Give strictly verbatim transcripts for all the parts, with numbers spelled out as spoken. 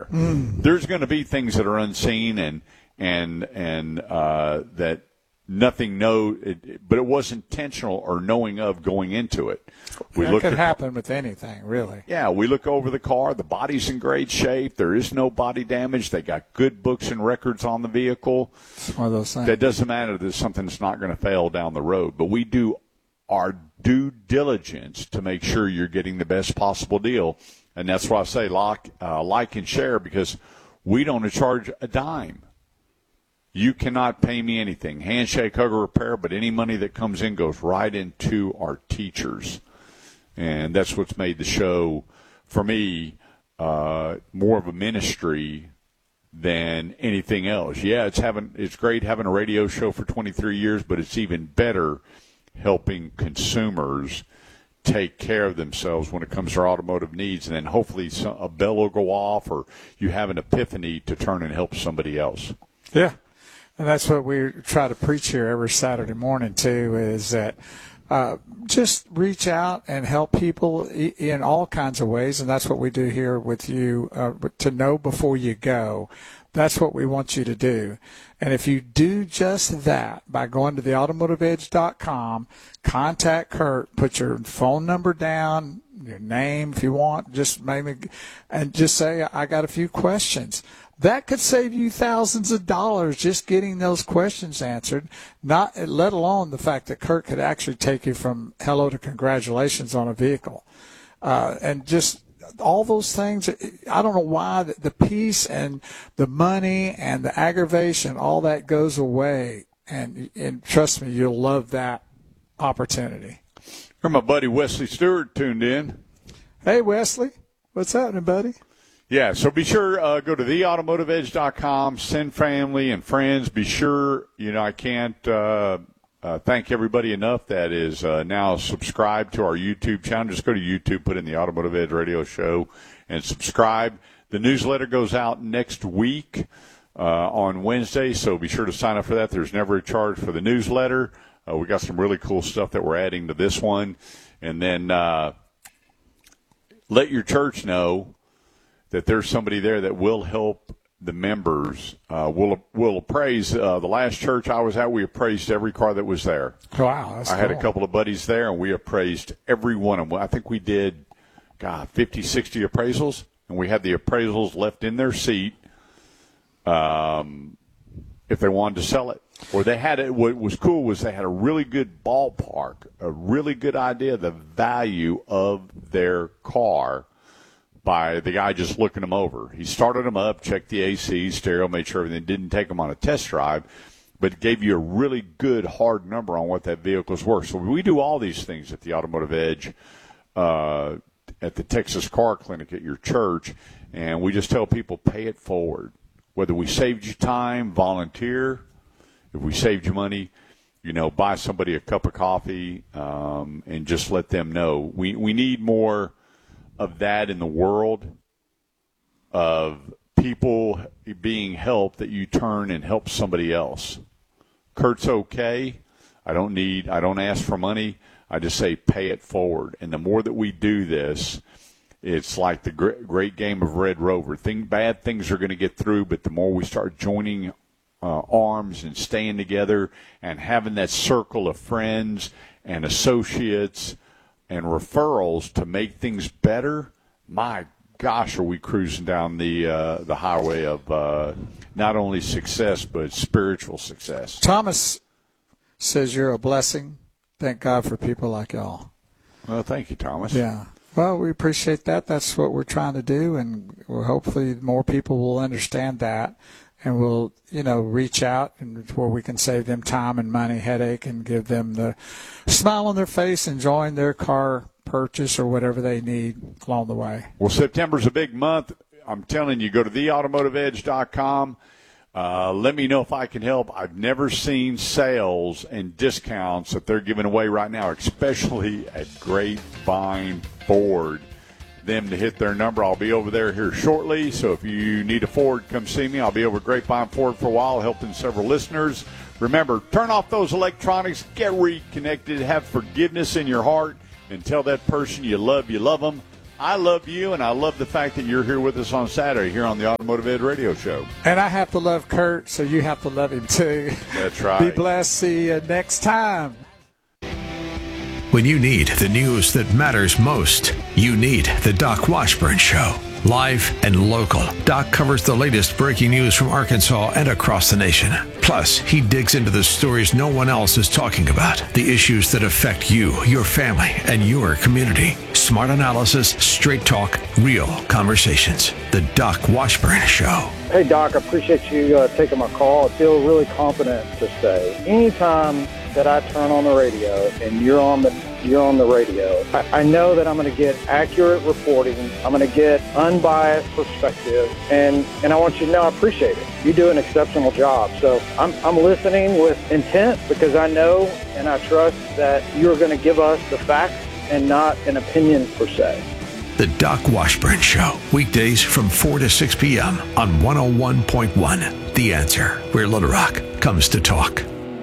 there. Mm. There's going to be things that are unseen and and and uh, that nothing know, it, but it was intentional or knowing of going into it. We that could at, happen with anything, really. Yeah, we look over the car. The body's in great shape. There is no body damage. They got good books and records on the vehicle. It's one of those things. That doesn't matter that something's not going to fail down the road. But we do our due diligence to make sure you're getting the best possible deal. And that's why I say like, uh, like and share, because we don't charge a dime. You cannot pay me anything. Handshake, hug, or repair, but any money that comes in goes right into our teachers. And that's what's made the show, for me, uh, more of a ministry than anything else. Yeah, it's having it's great having a radio show for twenty-three years, but it's even better helping consumers take care of themselves when it comes to our automotive needs. And then hopefully some, a bell will go off or you have an epiphany to turn and help somebody else. Yeah. And that's what we try to preach here every Saturday morning, too, is that uh, just reach out and help people in all kinds of ways. And that's what we do here with you, uh, to know before you go. That's what we want you to do. And if you do just that by going to the automotive edge dot com, contact Kurt, put your phone number down, your name if you want, just maybe, and just say, I got a few questions. That could save you thousands of dollars just getting those questions answered, not let alone the fact that Kurt could actually take you from hello to congratulations on a vehicle. Uh, and just all those things, I don't know why the, the peace and the money and the aggravation, all that goes away. And, and trust me, you'll love that opportunity. Here, my buddy Wesley Stewart tuned in. Hey, Wesley. What's happening, buddy? Yeah, so be sure uh, go to the automotive edge dot com, send family and friends. Be sure, you know, I can't uh, uh, thank everybody enough that is uh, now subscribed to our YouTube channel. Just go to YouTube, put in the Automotive Edge Radio Show, and subscribe. The newsletter goes out next week uh, on Wednesday, so be sure to sign up for that. There's never a charge for the newsletter. Uh, we got some really cool stuff that we're adding to this one. And then uh, let your church know that there's somebody there that will help the members. Uh, we'll, we'll appraise. Uh, the last church I was at, we appraised every car that was there. Wow, that's I cool. had a couple of buddies there, and we appraised every one of them. I think we did, God, fifty, sixty appraisals, and we had the appraisals left in their seat um, if they wanted to sell it. Or they had it. What was cool was they had a really good ballpark, a really good idea of the value of their car by the guy just looking them over. He started them up, checked the A C, stereo, made sure everything, didn't take them on a test drive, but gave you a really good hard number on what that vehicle's worth. So we do all these things at the Automotive Edge, uh, at the Texas Car Clinic at your church, and we just tell people pay it forward. Whether we saved you time, volunteer. If we saved you money, you know, buy somebody a cup of coffee um, and just let them know. We we need more of that in the world, of people being helped that you turn and help somebody else. Kurt's okay. I don't need, I don't ask for money. I just say pay it forward. And the more that we do this, it's like the great, great game of Red Rover. Thing, bad things are going to get through, but the more we start joining uh, arms and staying together and having that circle of friends and associates and referrals to make things better, my gosh, are we cruising down the uh, the highway of uh, not only success but spiritual success. Thomas says you're a blessing. Thank God for people like y'all. Well, thank you, Thomas. Yeah. Well, we appreciate that. That's what we're trying to do, and we'll hopefully more people will understand that, and we'll, you know, reach out and where we can save them time and money, headache, and give them the smile on their face, enjoying their car purchase or whatever they need along the way. Well, September's a big month. I'm telling you, go to the automotive edge dot com. Uh, let me know if I can help. I've never seen sales and discounts that they're giving away right now, especially at Grapevine Ford. Them to hit their number. I'll be over there here shortly, so if you need a Ford, come see me. I'll be over at Grapevine Ford for a while, helping several listeners. Remember, turn off those electronics, get reconnected, have forgiveness in your heart, and tell that person you love, you love them. I love you, and I love the fact that you're here with us on Saturday here on the Automotive Ed Radio Show. And I have to love Kurt, so you have to love him too. That's right. Be blessed. See you next time. When you need the news that matters most, you need the Doc Washburn Show. Live and local, Doc covers the latest breaking news from Arkansas and across the nation. Plus, he digs into the stories no one else is talking about, the issues that affect you, your family, and your community. Smart analysis, straight talk, real conversations. The Doc Washburn Show. Hey, Doc, I appreciate you uh, taking my call. I feel really confident to say anytime that I turn on the radio and you're on the you're on the radio, I, I know that I'm going to get accurate reporting. I'm going to get unbiased perspective, and, and I want you to know I appreciate it. You do an exceptional job. So I'm, I'm listening with intent because I know and I trust that you're going to give us the facts and not an opinion per se. The Doc Washburn Show, weekdays from four to six p.m. on one oh one point one. The Answer, where Little Rock comes to talk.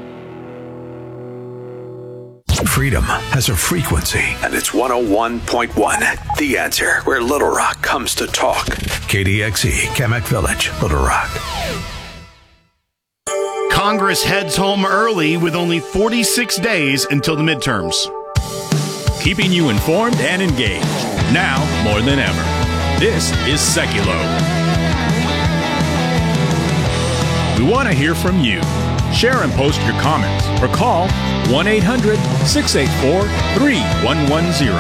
Freedom has a frequency, and it's one oh one point one. The Answer, where Little Rock comes to talk. K D X E, Kamek Village, Little Rock. Congress heads home early with only forty-six days until the midterms. Keeping you informed and engaged, now more than ever. This is Seculo. We want to hear from you. Share and post your comments or call one eight hundred, six eight four, three one one zero.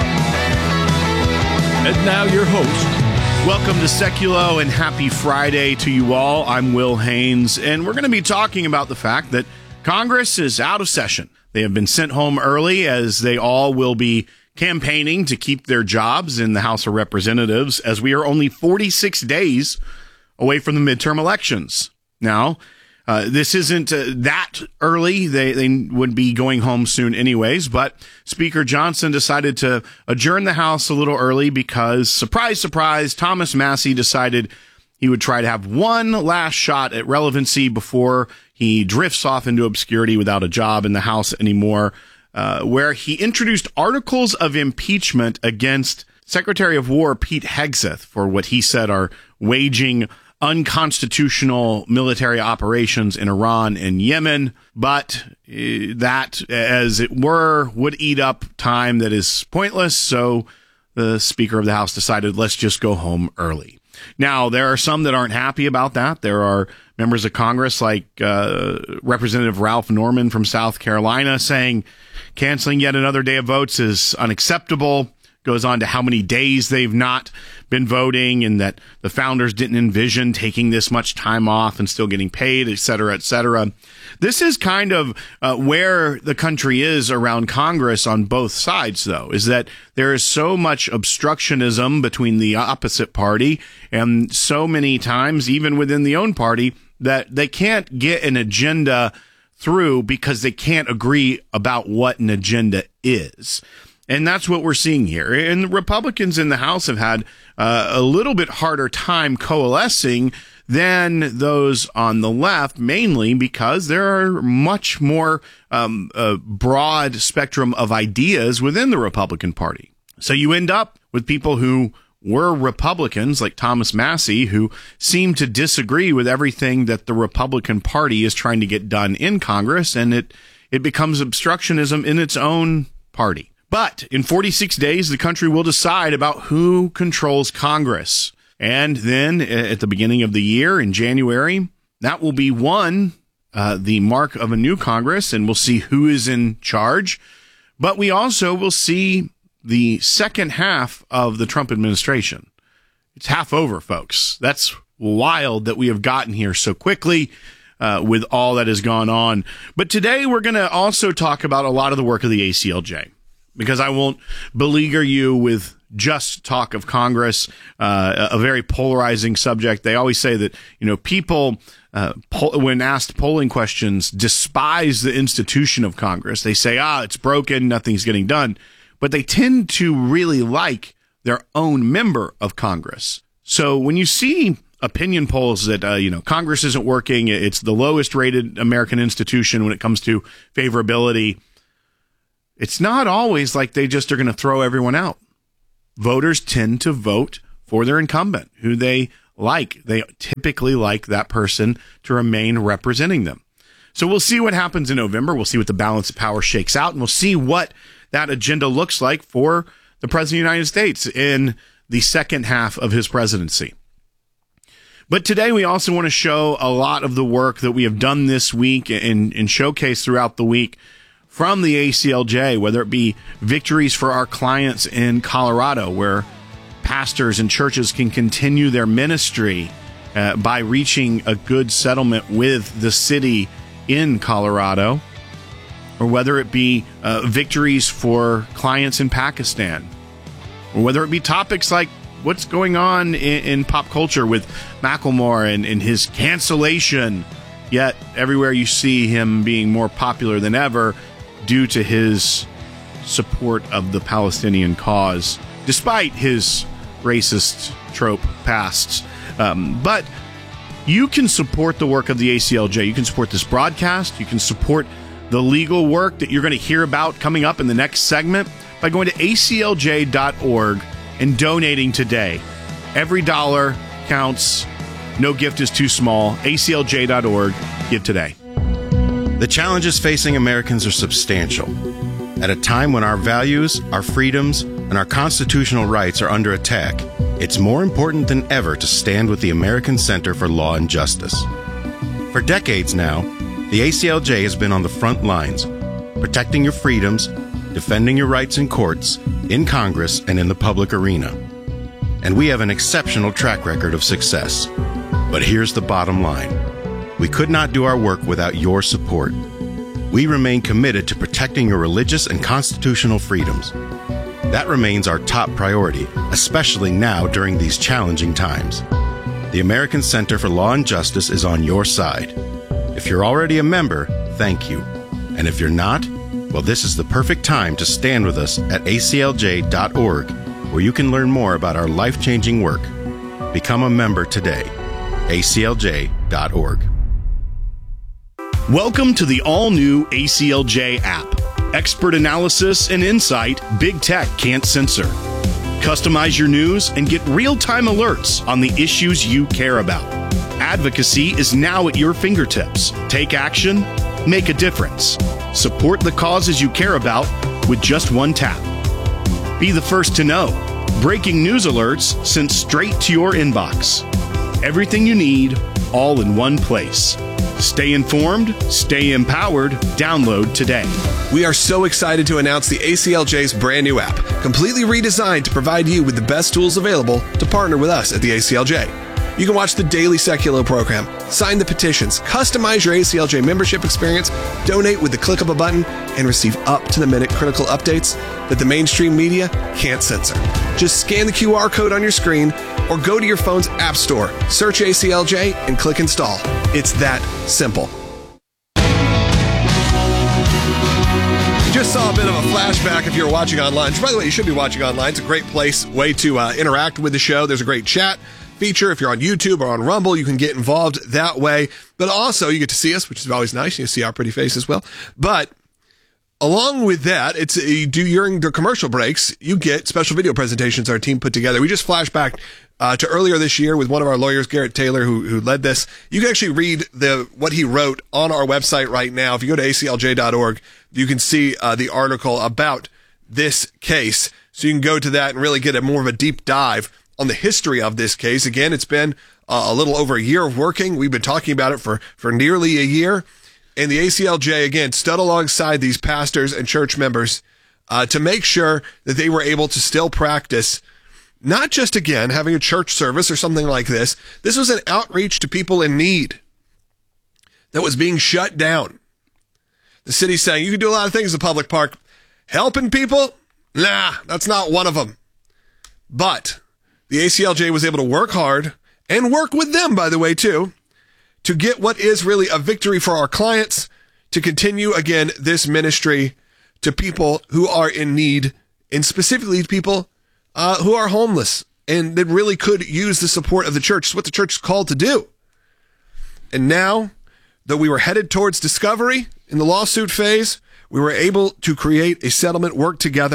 And now your host. Welcome to Seculo and happy Friday to you all. I'm Will Haynes, and we're going to be talking about the fact that Congress is out of session. They have been sent home early as they all will be campaigning to keep their jobs in the House of Representatives, as we are only forty-six days away from the midterm elections. Now, Uh, this isn't uh, that early. They they would be going home soon anyways, but Speaker Johnson decided to adjourn the House a little early because, surprise, surprise, Thomas Massie decided he would try to have one last shot at relevancy before he drifts off into obscurity without a job in the House anymore, uh, where he introduced articles of impeachment against Secretary of War Pete Hegseth for what he said are waging unconstitutional military operations in Iran and Yemen, but uh, that, as it were, would eat up time that is pointless, so the Speaker of the House decided, let's just go home early. Now, there are some that aren't happy about that. There are members of Congress like uh, Representative Ralph Norman from South Carolina saying canceling yet another day of votes is unacceptable. Goes on to how many days they've not been voting and that the founders didn't envision taking this much time off and still getting paid, et cetera, et cetera. This is kind of uh, where the country is around Congress on both sides, though, is that there is so much obstructionism between the opposite party and so many times, even within the own party, that they can't get an agenda through because they can't agree about what an agenda is. And that's what we're seeing here. And the Republicans in the House have had uh, a little bit harder time coalescing than those on the left, mainly because there are much more um, a broad spectrum of ideas within the Republican Party. So you end up with people who were Republicans, like Thomas Massie, who seem to disagree with everything that the Republican Party is trying to get done in Congress, and it, it becomes obstructionism in its own party. But in forty-six days, the country will decide about who controls Congress. And then at the beginning of the year, in January, that will be one, uh, the mark of a new Congress, and we'll see who is in charge. But we also will see the second half of the Trump administration. It's half over, folks. That's wild that we have gotten here so quickly uh, with all that has gone on. But today we're going to also talk about a lot of the work of the A C L J. Because I won't beleaguer you with just talk of Congress, uh, a very polarizing subject. They always say that, you know, people, uh, poll, when asked polling questions, despise the institution of Congress. They say, ah, it's broken, nothing's getting done. But they tend to really like their own member of Congress. So when you see opinion polls that, uh, you know, Congress isn't working, it's the lowest rated American institution when it comes to favorability, it's not always like they just are going to throw everyone out. voters tend to vote for their incumbent, who they like. They typically like that person to remain representing them. So we'll see what happens in November. We'll see what the balance of power shakes out, and we'll see what that agenda looks like for the President of the United States in the second half of his presidency. But today we also want to show a lot of the work that we have done this week and, and showcase throughout the week from the A C L J, whether it be victories for our clients in Colorado, where pastors and churches can continue their ministry uh, by reaching a good settlement with the city in Colorado, or whether it be uh, victories for clients in Pakistan, or whether it be topics like what's going on in, in pop culture with Macklemore and, and his cancellation, yet everywhere you see him being more popular than ever due to his support of the Palestinian cause, despite his racist trope pasts. Um, but you can support the work of the A C L J. You can support this broadcast. You can support the legal work that you're going to hear about coming up in the next segment by going to A C L J dot org and donating today. Every dollar counts. No gift is too small. A C L J dot org. Give today. The challenges facing Americans are substantial. At a time when our values, our freedoms, and our constitutional rights are under attack, it's more important than ever to stand with the American Center for Law and Justice. For decades now, the A C L J has been on the front lines, protecting your freedoms, defending your rights in courts, in Congress, and in the public arena. And we have an exceptional track record of success. But here's the bottom line. We could not do our work without your support. We remain committed to protecting your religious and constitutional freedoms. That remains our top priority, especially now during these challenging times. The American Center for Law and Justice is on your side. If you're already a member, thank you. And if you're not, well, this is the perfect time to stand with us at A C L J dot org, where you can learn more about our life-changing work. Become a member today. A C L J dot org. Welcome to the all-new A C L J app. Expert analysis and insight big tech can't censor. Customize your news and get real-time alerts on the issues you care about. Advocacy is now at your fingertips. Take action, make a difference. Support the causes you care about with just one tap. Be the first to know. Breaking news alerts sent straight to your inbox. Everything you need, all in one place. Stay informed, stay empowered. Download today. We are so excited to announce the A C L J's brand new app, completely redesigned to provide you with the best tools available to partner with us at the A C L J. You can watch the daily Secular program, sign the petitions, customize your A C L J membership experience, donate with the click of a button, and receive up-to-the-minute critical updates that the mainstream media can't censor. Just scan the Q R code on your screen or go to your phone's app store, search A C L J, and click install. It's that simple. Just saw a bit of a flashback if you're watching online. By the way, you should be watching online. It's a great place, way to uh, interact with the show. There's a great chat feature. If you're on YouTube or on Rumble, you can get involved that way. But also, you get to see us, which is always nice. You see our pretty face as well. But along with that, it's you do during the commercial breaks, you get special video presentations our team put together. We just flashed back uh, to earlier this year with one of our lawyers, Garrett Taylor, who who led this. You can actually read the what he wrote on our website right now. If you go to A C L J dot org, you can see uh, the article about this case. So you can go to that and really get a more of a deep dive on the history of this case. Again, it's been uh, a little over a year of working. We've been talking about it for, for nearly a year. And the A C L J, again, stood alongside these pastors and church members uh, to make sure that they were able to still practice, not just, again, having a church service or something like this. This was an outreach to people in need that was being shut down. The city's saying, you can do a lot of things in the public park. Helping people? Nah, that's not one of them. But the A C L J was able to work hard, and work with them, by the way, too, to get what is really a victory for our clients, to continue, again, this ministry to people who are in need, and specifically people uh, who are homeless and that really could use the support of the church. It's what the church is called to do. And now, though we were headed towards discovery in the lawsuit phase, we were able to create a settlement, work together.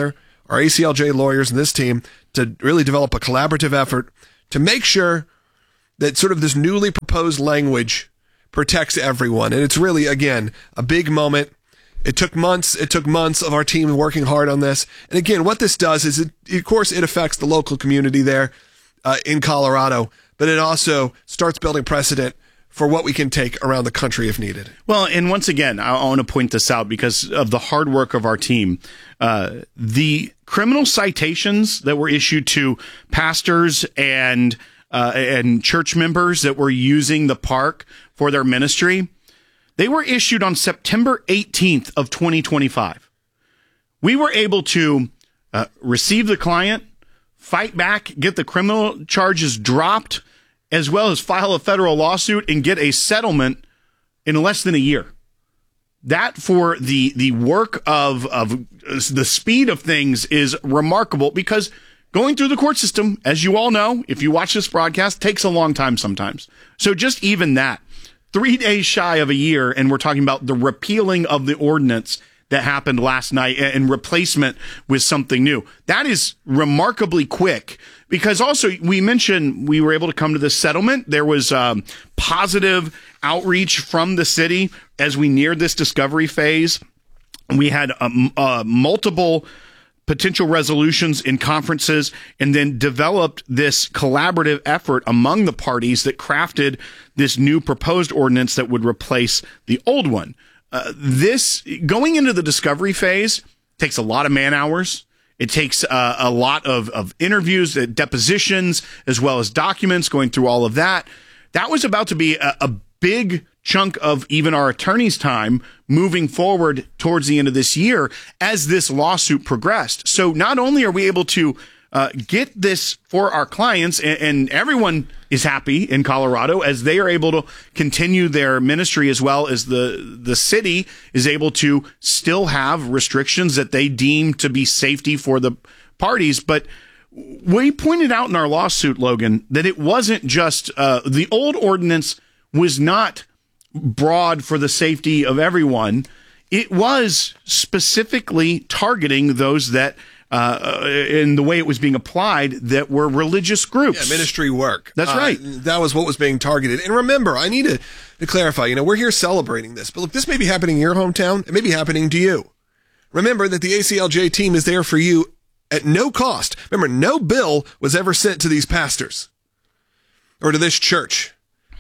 our A C L J lawyers and this team to really develop a collaborative effort to make sure that sort of this newly proposed language protects everyone. And it's really, again, a big moment. It took months. It took months of our team working hard on this. And again, what this does is, it, of course, it affects the local community there uh, in Colorado, but it also starts building precedent for what we can take around the country if needed. Well, and once again, I want to point this out because of the hard work of our team. Uh, the criminal citations that were issued to pastors and uh, and church members that were using the park for their ministry, they were issued on September eighteenth of twenty twenty-five. We were able to uh, receive the client, fight back, get the criminal charges dropped, as well as file a federal lawsuit and get a settlement in less than a year. That, for the the work of of the speed of things, is remarkable, because going through the court system, as you all know, if you watch this broadcast, takes a long time sometimes. So just even that, three days shy of a year, and we're talking about the repealing of the ordinance that happened last night and replacement with something new. That is remarkably quick, because also we mentioned we were able to come to this settlement. There was um, positive outreach from the city as we neared this discovery phase. We had um, uh, multiple potential resolutions in conferences, and then developed this collaborative effort among the parties that crafted this new proposed ordinance that would replace the old one. Uh, this, going into the discovery phase, takes a lot of man hours. It takes uh, a lot of, of interviews, uh, depositions, as well as documents, going through all of that. That was about to be a, a big chunk of even our attorney's time moving forward towards the end of this year as this lawsuit progressed. So not only are we able to uh, get this for our clients, and, and everyone is happy in Colorado as they are able to continue their ministry, as well as the the city is able to still have restrictions that they deem to be safety for the parties. But we pointed out in our lawsuit, Logan, that it wasn't just uh, the old ordinance was not broad for the safety of everyone. It was specifically targeting those that Uh, in the way it was being applied, that were religious groups. Yeah, ministry work. That's uh, right. That was what was being targeted. And remember, I need to, to clarify, you know, we're here celebrating this, but look, this may be happening in your hometown. It may be happening to you. Remember that the A C L J team is there for you at no cost. Remember, no bill was ever sent to these pastors or to this church.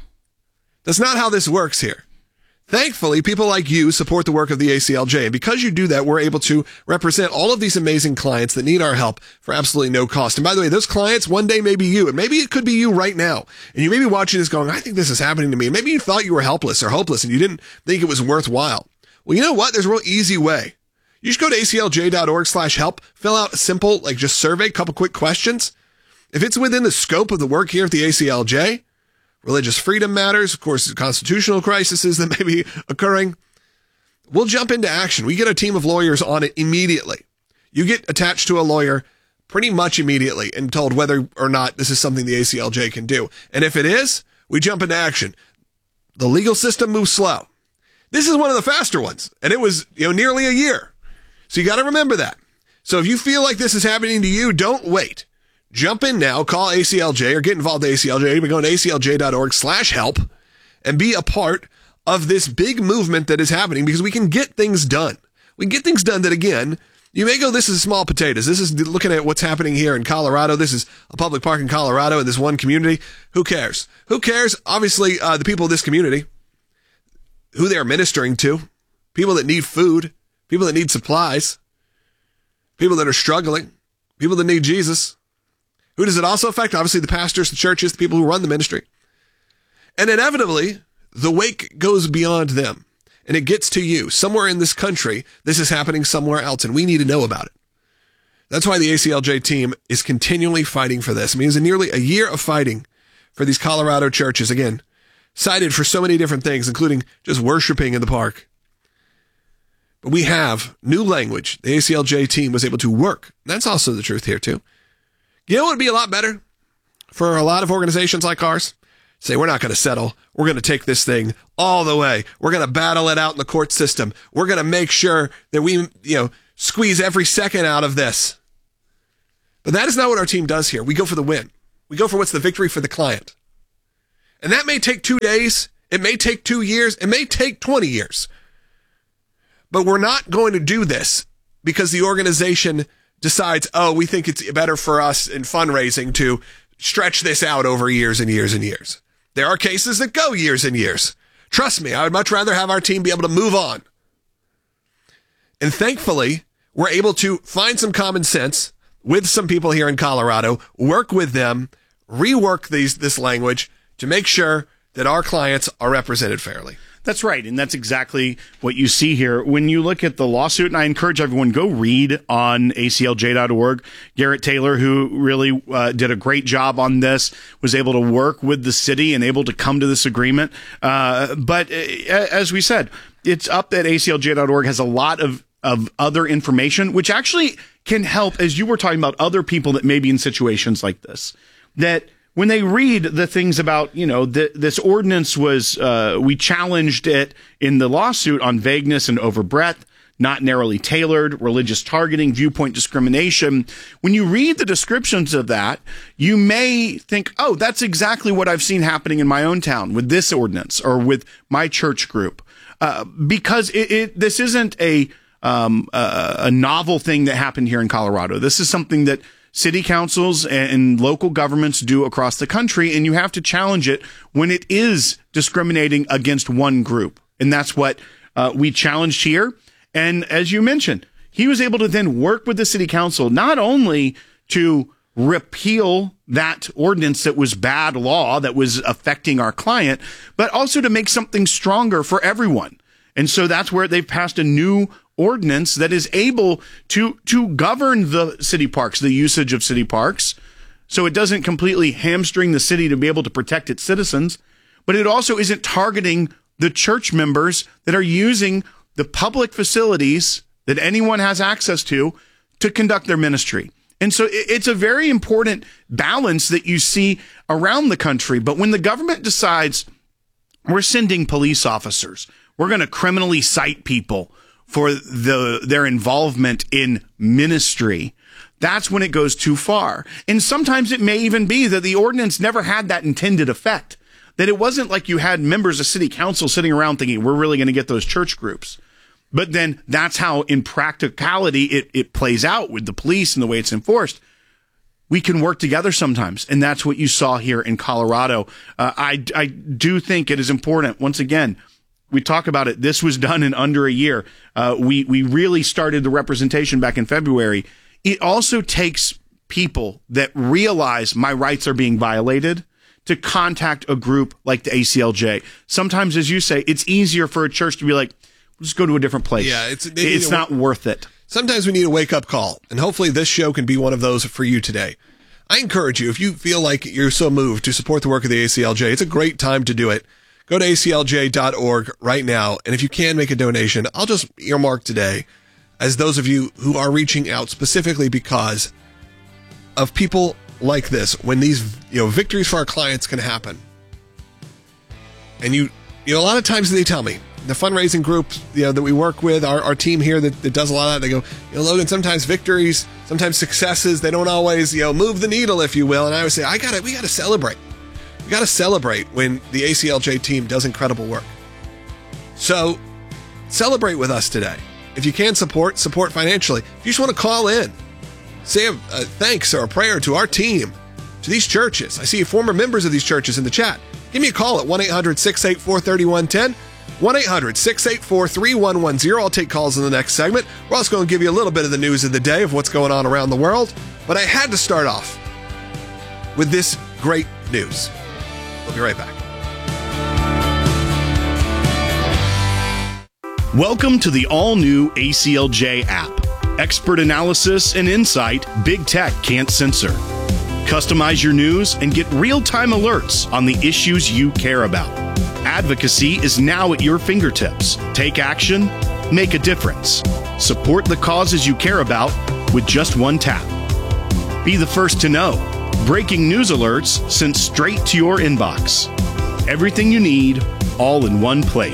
That's not how this works here. Thankfully, people like you support the work of the A C L J. And because you do that, we're able to represent all of these amazing clients that need our help for absolutely no cost. And by the way, those clients one day may be you, and maybe it could be you right now. And you may be watching this going, I think this is happening to me. And maybe you thought you were helpless or hopeless and you didn't think it was worthwhile. Well, you know what? There's a real easy way. You just go to A C L J dot org slash help, fill out a simple, like just survey, couple quick questions. If it's within the scope of the work here at the A C L J, religious freedom matters, of course, constitutional crises that may be occurring, we'll jump into action. We get a team of lawyers on it immediately. You get attached to a lawyer pretty much immediately and told whether or not this is something the A C L J can do. And if it is, we jump into action. The legal system moves slow. This is one of the faster ones, and it was, you know, nearly a year. So you got to remember that. So if you feel like this is happening to you, don't wait. Jump in now, call A C L J or get involved with A C L J. You can go to A C L J dot org slash help and be a part of this big movement that is happening, because we can get things done. We can get things done that, again, you may go, this is small potatoes. This is looking at what's happening here in Colorado. This is a public park in Colorado in this one community. Who cares? Who cares? Obviously, uh, the people of this community, who they're ministering to, people that need food, people that need supplies, people that are struggling, people that need Jesus. Who does it also affect? Obviously, the pastors, the churches, the people who run the ministry. And inevitably, the wake goes beyond them, and it gets to you. Somewhere in this country, this is happening somewhere else, and we need to know about it. That's why the A C L J team is continually fighting for this. I mean, it's nearly a year of fighting for these Colorado churches, again, cited for so many different things, including just worshiping in the park. But we have new language. The A C L J team was able to work. That's also the truth here, too. You know what would be a lot better for a lot of organizations like ours? Say, we're not going to settle. We're going to take this thing all the way. We're going to battle it out in the court system. We're going to make sure that we, you know, squeeze every second out of this. But that is not what our team does here. We go for the win. We go for what's the victory for the client. And that may take two days. It may take two years. It may take twenty years. But we're not going to do this because the organization decides, oh, we think it's better for us in fundraising to stretch this out over years and years and years. There are cases that go years and years. Trust me, I would much rather have our team be able to move on. And thankfully, we're able to find some common sense with some people here in Colorado, work with them, rework these this language to make sure that our clients are represented fairly. That's right, and that's exactly what you see here. When you look at the lawsuit, and I encourage everyone, go read on A C L J dot org. Garrett Taylor, who really uh, did a great job on this, was able to work with the city and able to come to this agreement. Uh, but uh, as we said, it's up at A C L J dot org, has a lot of, of other information, which actually can help, as you were talking about, other people that may be in situations like this, that when they read the things about, you know, the, this ordinance was, uh, we challenged it in the lawsuit on vagueness and overbreadth, not narrowly tailored, religious targeting, viewpoint discrimination. When you read the descriptions of that, you may think, oh, that's exactly what I've seen happening in my own town with this ordinance or with my church group. Uh, because it, it, this isn't a, um, a, a novel thing that happened here in Colorado. This is something that city councils and local governments do across the country, and you have to challenge it when it is discriminating against one group. And that's what uh, we challenged here. And as you mentioned, he was able to then work with the city council not only to repeal that ordinance that was bad law that was affecting our client, but also to make something stronger for everyone. And so that's where they've passed a new ordinance that is able to to govern the city parks, the usage of city parks, so it doesn't completely hamstring the city to be able to protect its citizens, but it also isn't targeting the church members that are using the public facilities that anyone has access to to conduct their ministry. And so it's a very important balance that you see around the country. But when the government decides we're sending police officers, we're going to criminally cite people for the their involvement in ministry, that's when it goes too far. And sometimes it may even be that the ordinance never had that intended effect, that it wasn't like you had members of city council sitting around thinking, we're really going to get those church groups. But then that's how, in practicality, it, it plays out with the police and the way it's enforced. We can work together sometimes, and that's what you saw here in Colorado. Uh, I, I do think it is important, once again, we talk about it. This was done in under a year. Uh, we, we really started the representation back in February. It also takes people that realize my rights are being violated to contact a group like the A C L J. Sometimes, as you say, it's easier for a church to be like, let's go to a different place. Yeah, it's, it, it's not worth it. Sometimes we need a wake-up call, and hopefully this show can be one of those for you today. I encourage you, if you feel like you're so moved to support the work of the A C L J, it's a great time to do it. Go to A C L J dot org right now, and if you can make a donation, I'll just earmark today as those of you who are reaching out specifically because of people like this, when these, you know, victories for our clients can happen. And you, you know, a lot of times they tell me, the fundraising group, you know, that we work with, our, our team here that, that does a lot of that, they go, you know, Logan, sometimes victories, sometimes successes, they don't always, you know, move the needle, if you will. And I would say, I got to, we got to celebrate. We got to celebrate when the A C L J team does incredible work. So celebrate with us today. If you can support, support financially. If you just want to call in, say a, a thanks or a prayer to our team, to these churches. I see former members of these churches in the chat. Give me a call at one eight hundred six eight four three one one zero. one eight hundred six eight four three one one zero. I'll take calls in the next segment. We're also going to give you a little bit of the news of the day of what's going on around the world. But I had to start off with this great news. We'll be right back. Welcome to the all-new A C L J app. Expert analysis and insight big tech can't censor. Customize your news and get real-time alerts on the issues you care about. Advocacy is now at your fingertips. Take action, make a difference. Support the causes you care about with just one tap. Be the first to know. Breaking news alerts sent straight to your inbox. Everything you need, all in one place.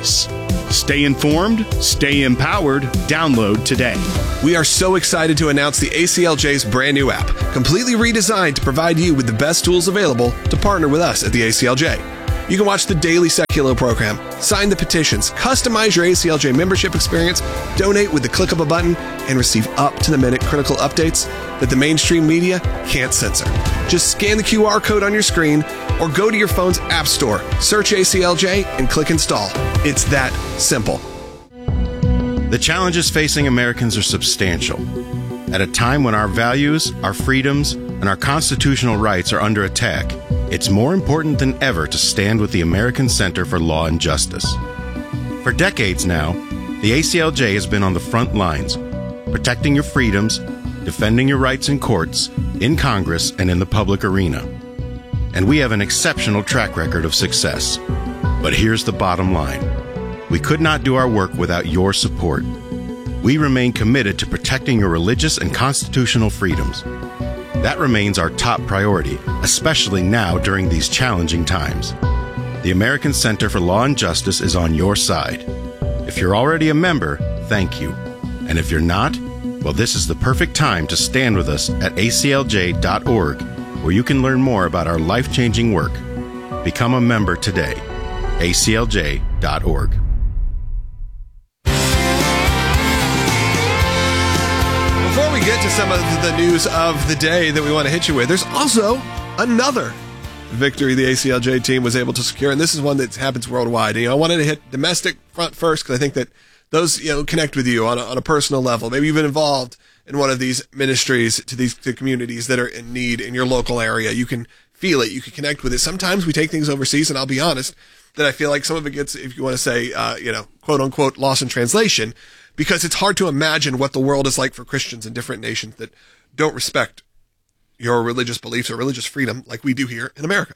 Stay informed, stay empowered. Download today. We are so excited to announce the A C L J's brand new app, completely redesigned to provide you with the best tools available to partner with us at the A C L J. You can watch the daily Secular program, sign the petitions, customize your A C L J membership experience, donate with the click of a button, and receive up-to-the-minute critical updates that the mainstream media can't censor. Just scan the Q R code on your screen or go to your phone's app store, search A C L J, and click install. It's that simple. The challenges facing Americans are substantial. At a time when our values, our freedoms, and our constitutional rights are under attack, it's more important than ever to stand with the American Center for Law and Justice. For decades now, the A C L J has been on the front lines, protecting your freedoms, defending your rights in courts, in Congress, and in the public arena. And we have an exceptional track record of success. But here's the bottom line. We could not do our work without your support. We remain committed to protecting your religious and constitutional freedoms. That remains our top priority, especially now during these challenging times. The American Center for Law and Justice is on your side. If you're already a member, thank you. And if you're not, well, this is the perfect time to stand with us at A C L J dot org, where you can learn more about our life-changing work. Become a member today. A C L J dot org. Before we get to some of the news of the day that we want to hit you with, there's also another victory the A C L J team was able to secure, and this is one that happens worldwide. And, you know, I wanted to hit domestic front first because I think that those, you know, connect with you on a, on a personal level. Maybe you've been involved in one of these ministries to these to communities that are in need in your local area. You can feel it. You can connect with it. Sometimes we take things overseas, and I'll be honest that I feel like some of it gets, if you want to say, uh, you know, quote unquote, lost in translation, because it's hard to imagine what the world is like for Christians in different nations that don't respect your religious beliefs or religious freedom like we do here in America.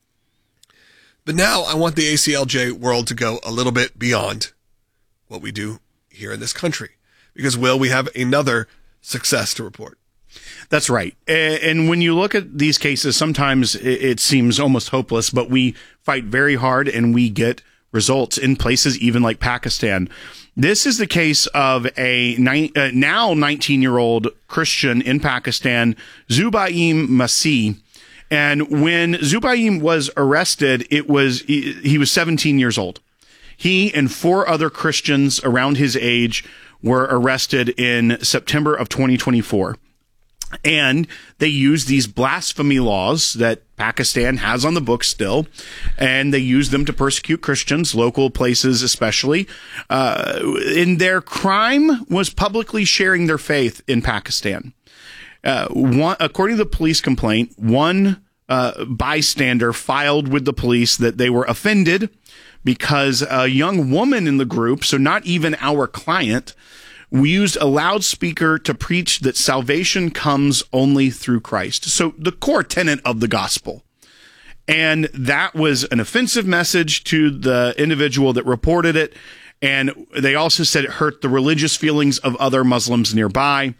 But now I want the A C L J world to go a little bit beyond what we do here in this country. Because, Will, we have another success to report. That's right. And when you look at these cases, sometimes it seems almost hopeless, but we fight very hard and we get results in places even like Pakistan. This is the case of a ni- uh, now nineteen-year-old Christian in Pakistan, Zubair Masih. And when Zubair was arrested, it was he, he was seventeen years old. He and four other Christians around his age were arrested in September of twenty twenty-four. And they used these blasphemy laws that Pakistan has on the books still, and they used them to persecute Christians, local places especially. Uh, and their crime was publicly sharing their faith in Pakistan. Uh, one, according to the police complaint, one uh, bystander filed with the police that they were offended because a young woman in the group, so not even our client, we used a loudspeaker to preach that salvation comes only through Christ. So the core tenet of the gospel. And that was an offensive message to the individual that reported it. And they also said it hurt the religious feelings of other Muslims nearby.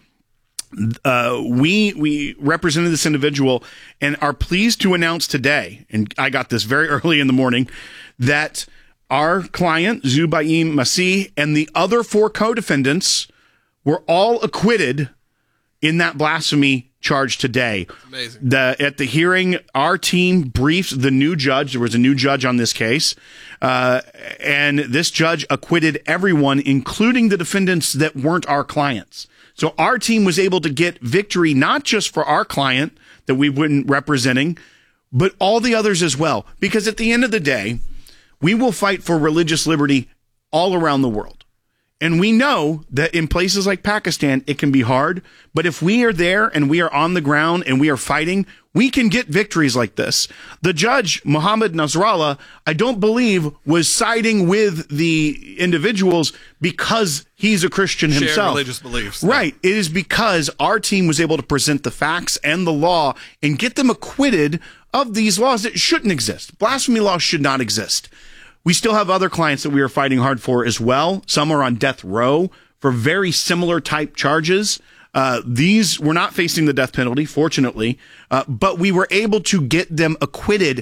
Uh, we, we represented this individual and are pleased to announce today, and I got this very early in the morning, that our client, Zubair Masih, and the other four co-defendants were all acquitted in that blasphemy charge today. Amazing. The, at the hearing, our team briefed the new judge. There was a new judge on this case. Uh, and this judge acquitted everyone, including the defendants that weren't our clients. So our team was able to get victory, not just for our client that we've been representing, but all the others as well. Because at the end of the day, we will fight for religious liberty all around the world. And we know that in places like Pakistan, it can be hard. But if we are there and we are on the ground and we are fighting, we can get victories like this. The judge, Muhammad Nasrallah, I don't believe was siding with the individuals because he's a Christian himself. Shared religious beliefs. Right. It is because our team was able to present the facts and the law and get them acquitted of these laws that shouldn't exist. Blasphemy laws should not exist. We still have other clients that we are fighting hard for as well. Some are on death row for very similar type charges. Uh, these were not facing the death penalty, fortunately, uh, but we were able to get them acquitted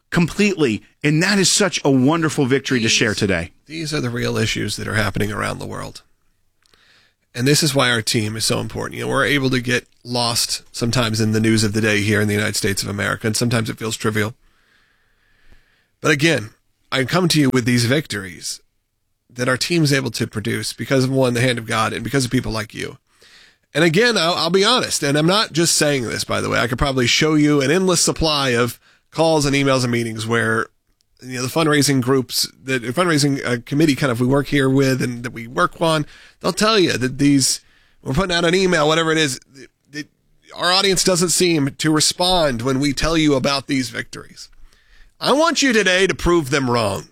completely. And that is such a wonderful victory these, to share today. These are the real issues that are happening around the world. And this is why our team is so important. You know, we're able to get lost sometimes in the news of the day here in the United States of America, and sometimes it feels trivial. But again, I come to you with these victories that our team is able to produce because of, one, the hand of God, and because of people like you. And again, I'll, I'll be honest, and I'm not just saying this, by the way. I could probably show you an endless supply of calls and emails and meetings where, you know, the fundraising groups, the fundraising uh, committee kind of we work here with and that we work on, they'll tell you that these, we're putting out an email, whatever it is, it, it, our audience doesn't seem to respond when we tell you about these victories. I want you today to prove them wrong.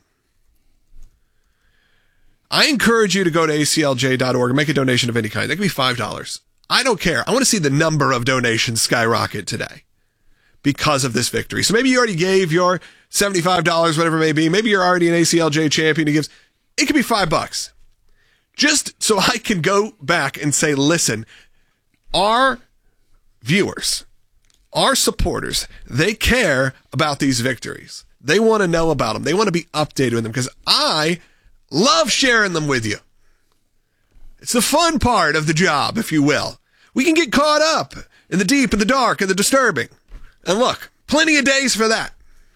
I encourage you to go to A C L J dot org and make a donation of any kind. That could be five dollars. I don't care. I want to see the number of donations skyrocket today because of this victory. So maybe you already gave your seventy-five dollars, whatever it may be. Maybe you're already an A C L J champion who gives. It could be five bucks. Just so I can go back and say, listen, our viewers, our supporters, they care about these victories. They want to know about them. They want to be updated with them because I love sharing them with you. It's the fun part of the job, if you will. We can get caught up in the deep and the dark and the disturbing. And look, plenty of days for that.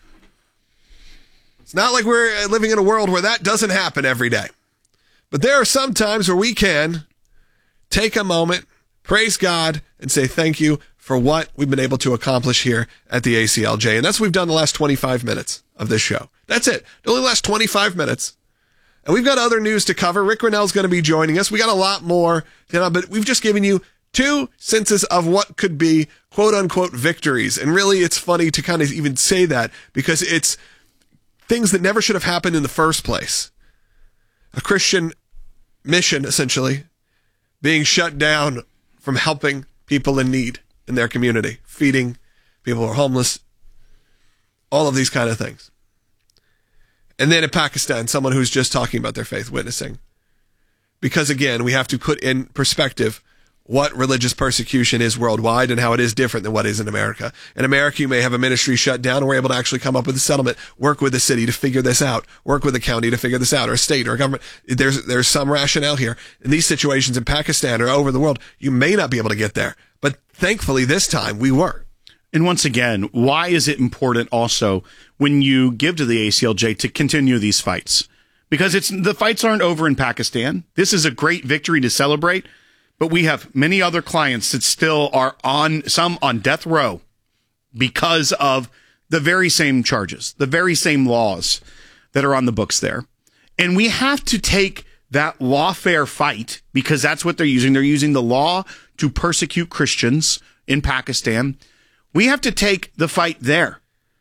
It's not like we're living in a world where that doesn't happen every day. But there are some times where we can take a moment, praise God, and say thank you for what we've been able to accomplish here at the A C L J. And that's what we've done the last twenty-five minutes of this show. That's it. It only lasts twenty-five minutes. And we've got other news to cover. Rick Rennell's going to be joining us. We got a lot more, you know, but we've just given you two senses of what could be quote unquote victories. And really, it's funny to kind of even say that because it's things that never should have happened in the first place. A Christian mission, essentially, being shut down from helping people in need in their community, feeding people who are homeless, all of these kind of things. And then in Pakistan, someone who's just talking about their faith, witnessing. Because again, we have to put in perspective what religious persecution is worldwide and how it is different than what is in America. In America, you may have a ministry shut down and we're able to actually come up with a settlement, work with the city to figure this out, work with the county to figure this out, or a state or a government. There's, there's some rationale here. In these situations in Pakistan or over the world, you may not be able to get there. But thankfully this time we were. And once again, why is it important also when you give to the A C L J to continue these fights? Because it's the fights aren't over in Pakistan. This is a great victory to celebrate, but we have many other clients that still are on, some on death row because of the very same charges, the very same laws that are on the books there. And we have to take that lawfare fight because that's what they're using. They're using the law to persecute Christians in Pakistan. We have to take the fight there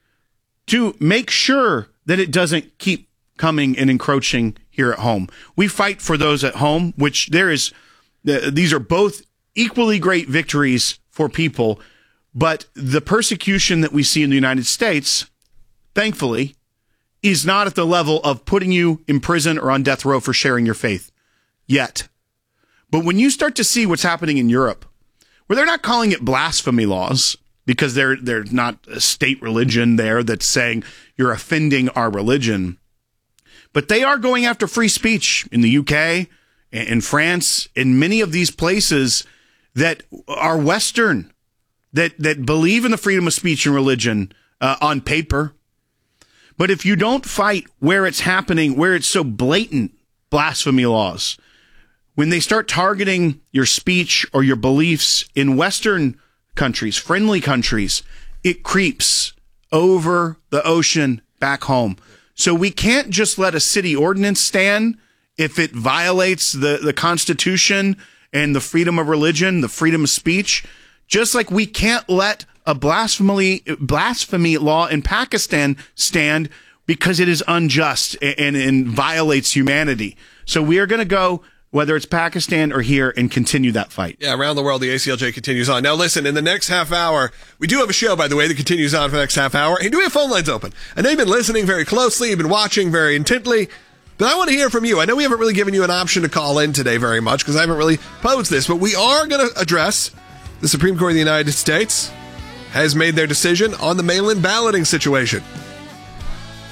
to make sure that it doesn't keep coming and encroaching here at home. We fight for those at home, which there is, these are both equally great victories for people, but the persecution that we see in the United States, thankfully, is not at the level of putting you in prison or on death row for sharing your faith yet. But when you start to see what's happening in Europe, where they're not calling it blasphemy laws, because they're, they're not a state religion there that's saying you're offending our religion. But they are going after free speech in the U K, in France, in many of these places that are Western, that, that believe in the freedom of speech and religion uh, on paper. But if you don't fight where it's happening, where it's so blatant blasphemy laws, when they start targeting your speech or your beliefs in Western countries, friendly countries, it creeps over the ocean back home. So we can't just let a city ordinance stand if it violates the, the Constitution and the freedom of religion, the freedom of speech, just like we can't let a blasphemy blasphemy law in Pakistan stand because it is unjust and, and violates humanity. So we are going to go, whether it's Pakistan or here, and continue that fight. Yeah, around the world, the A C L J continues on. Now, listen, in the next half hour, we do have a show, by the way, that continues on for the next half hour. And do we have phone lines open? I know you've been listening very closely. You've been watching very intently. But I want to hear from you. I know we haven't really given you an option to call in today very much because I haven't really posed this. But we are going to address the Supreme Court of the United States has made their decision on the mail-in balloting situation.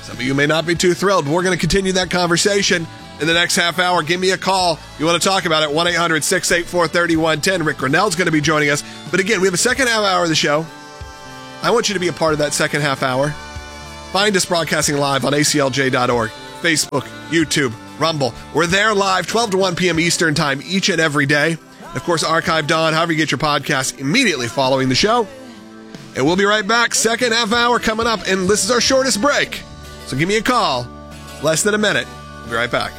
Some of you may not be too thrilled, but we're going to continue that conversation in the next half hour. Give me a call. You want to talk about it, one eight hundred six eight four three one one zero. Rick Grinnell's going to be joining us. But again, we have a second half hour of the show. I want you to be a part of that second half hour. Find us broadcasting live on A C L J dot org, Facebook, YouTube, Rumble. We're there live, twelve to one p.m. Eastern Time each and every day. Of course, archived on, however you get your podcast, immediately following the show. And we'll be right back. Second half hour coming up, and this is our shortest break. So give me a call. Less than a minute. We'll be right back.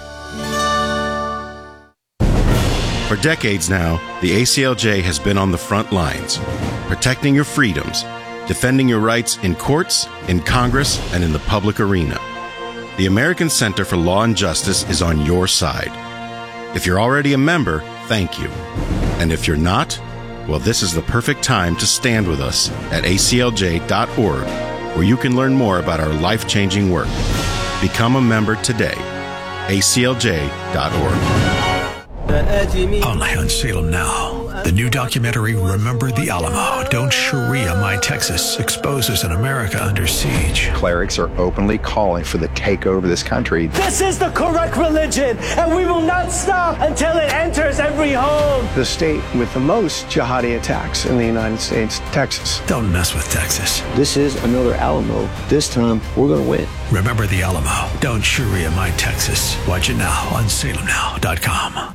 For decades now, the A C L J has been on the front lines, protecting your freedoms, defending your rights in courts, in Congress, and in the public arena. The American Center for Law and Justice is on your side. If you're already a member, thank you. And if you're not, well, this is the perfect time to stand with us at A C L J dot org, where you can learn more about our life-changing work. Become a member today. A C L J dot org. Only on Salem Now. The new documentary, Remember the Alamo, Don't Sharia My Texas, exposes an America under siege. Clerics are openly calling for the takeover of this country. This is the correct religion, and we will not stop until it enters every home. The state with the most jihadi attacks in the United States, Texas. Don't mess with Texas. This is another Alamo. This time, we're going to win. Remember the Alamo, Don't Sharia My Texas. Watch it now on Salem Now dot com.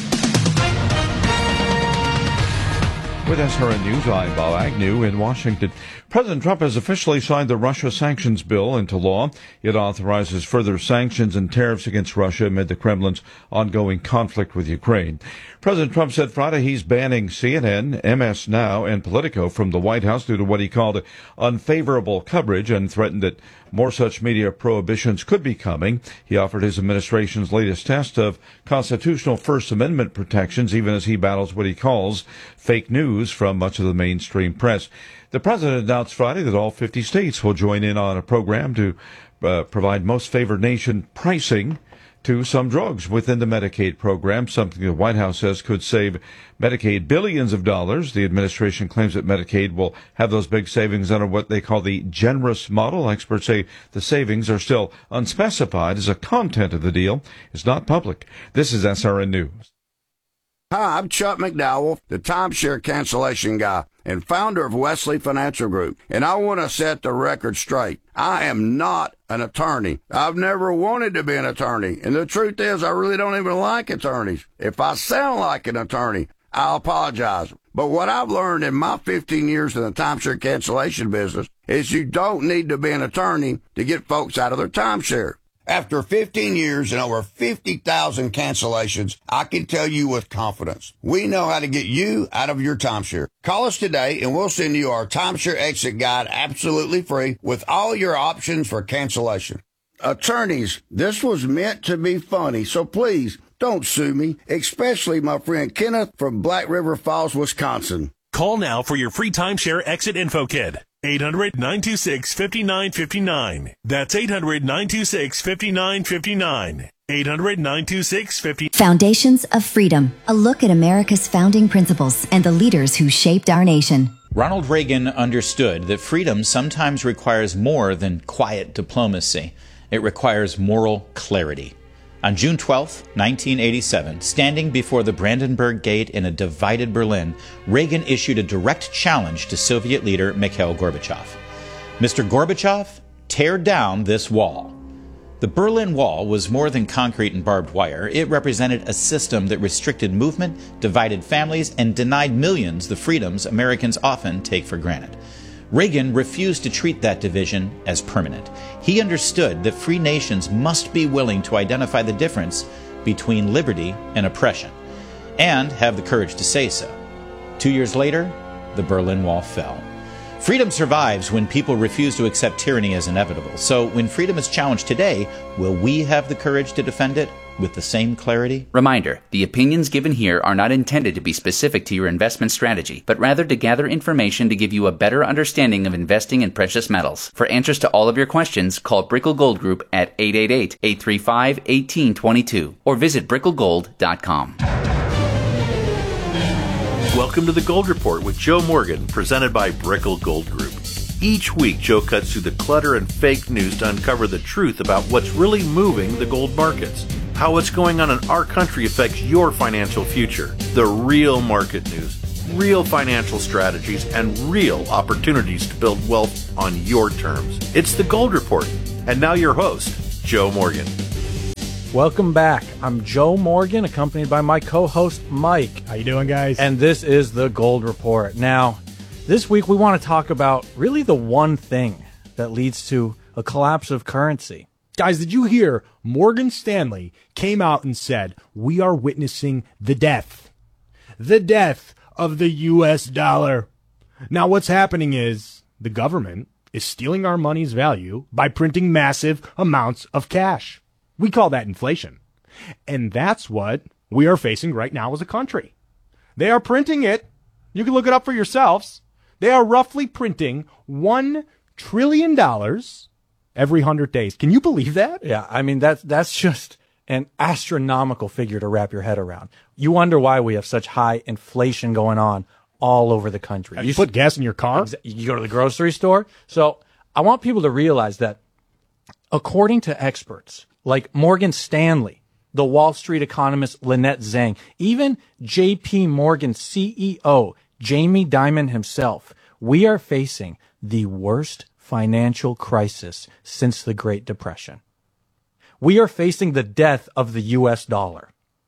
With S R N News, I'm Bob Agnew in Washington. President Trump has officially signed the Russia sanctions bill into law. It authorizes further sanctions and tariffs against Russia amid the Kremlin's ongoing conflict with Ukraine. President Trump said Friday he's banning C N N, M S Now, and Politico from the White House due to what he called unfavorable coverage and threatened that more such media prohibitions could be coming. He offered his administration's latest test of constitutional First Amendment protections, even as he battles what he calls fake news from much of the mainstream press. The president announced Friday that all fifty states will join in on a program to uh, provide most favored nation pricing to some drugs within the Medicaid program, something the White House says could save Medicaid billions of dollars. The administration claims that Medicaid will have those big savings under what they call the generous model. Experts say the savings are still unspecified as the content of the deal is not public. This is S R N News. Hi, I'm Chuck McDowell, the timeshare cancellation guy and founder of Wesley Financial Group, and I want to set the record straight. I am not an attorney. I've never wanted to be an attorney, and the truth is I really don't even like attorneys. If I sound like an attorney, I'll apologize. But what I've learned in my fifteen years in the timeshare cancellation business is you don't need to be an attorney to get folks out of their timeshare. After fifteen years and over fifty thousand cancellations, I can tell you with confidence, we know how to get you out of your timeshare. Call us today and we'll send you our timeshare exit guide absolutely free with all your options for cancellation. Attorneys, this was meant to be funny, so please don't sue me, especially my friend Kenneth from Black River Falls, Wisconsin. Call now for your free timeshare exit info kit. eight hundred, nine two six, five nine five nine. That's eight hundred, nine two six, five nine five nine. eight hundred, nine two six, five nine five nine. Foundations of Freedom. A look at America's founding principles and the leaders who shaped our nation. Ronald Reagan understood that freedom sometimes requires more than quiet diplomacy. It requires moral clarity. On June twelfth, nineteen eighty-seven, standing before the Brandenburg Gate in a divided Berlin, Reagan issued a direct challenge to Soviet leader Mikhail Gorbachev. Mister Gorbachev, tear down this wall. The Berlin Wall was more than concrete and barbed wire. It represented a system that restricted movement, divided families, and denied millions the freedoms Americans often take for granted. Reagan refused to treat that division as permanent. He understood that free nations must be willing to identify the difference between liberty and oppression, and have the courage to say so. Two years later, the Berlin Wall fell. Freedom survives when people refuse to accept tyranny as inevitable. So when freedom is challenged today, will we have the courage to defend it with the same clarity? Reminder, the opinions given here are not intended to be specific to your investment strategy, but rather to gather information to give you a better understanding of investing in precious metals. For answers to all of your questions, call Brickell Gold Group at eight eight eight, eight three five, one eight two two or visit brickell gold dot com. Welcome to the Gold Report with Joe Morgan, presented by Brickell Gold Group. Each week, Joe cuts through the clutter and fake news to uncover the truth about what's really moving the gold markets, how what's going on in our country affects your financial future, the real market news, real financial strategies, and real opportunities to build wealth on your terms. It's the Gold Report. And now your host, Joe Morgan. Welcome back. I'm Joe Morgan, accompanied by my co-host, Mike. How you doing, guys? And this is the Gold Report. Now, this week we want to talk about really the one thing that leads to a collapse of currency. Guys, did you hear Morgan Stanley came out and said, we are witnessing the death, the death of the U S dollar. Now, what's happening is the government is stealing our money's value by printing massive amounts of cash. We call that inflation. And that's what we are facing right now as a country. They are printing it. You can look it up for yourselves. They are roughly printing one trillion dollars every one hundred days. Can you believe that? Yeah, I mean, that's, that's just an astronomical figure to wrap your head around. You wonder why we have such high inflation going on all over the country. You, you put gas in your car? You go to the grocery store. So I want people to realize that according to experts like Morgan Stanley, the Wall Street economist Lynette Zhang, even J P Morgan C E O Jamie Dimon himself, we are facing the worst financial crisis since the Great Depression. We are facing the death of the U S dollar.